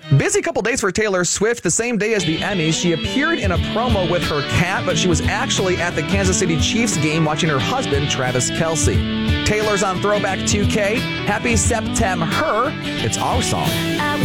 Busy couple days for Taylor Swift. The same day as the Emmys, she appeared in a promo with her cat, but she was actually at the Kansas City Chiefs game watching her husband, Travis Kelce. Taylor's on Throwback 2K. Happy September. It's our song.